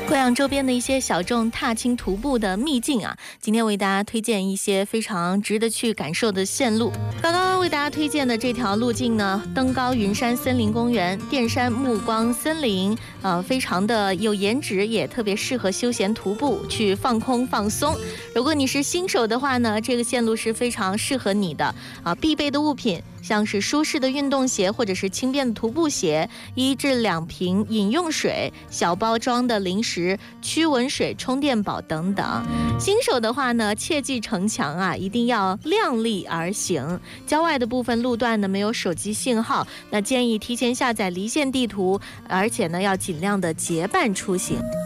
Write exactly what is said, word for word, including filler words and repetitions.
贵阳周边的一些小众踏青徒步的秘境啊，今天为大家推荐一些非常值得去感受的线路。刚刚为大家推荐的这条路径呢，登高云山森林公园、电山暮光森林，呃，非常的有颜值，也特别适合休闲徒步去放空放松。如果你是新手的话呢，这个线路是非常适合你的啊，必备的物品。像是舒适的运动鞋或者是轻便的徒步鞋，一至两瓶饮用水，小包装的零食、驱蚊水、充电宝等等。新手的话呢，切记逞强啊，一定要量力而行。郊外的部分路段呢没有手机信号，那建议提前下载离线地图，而且呢要尽量的结伴出行。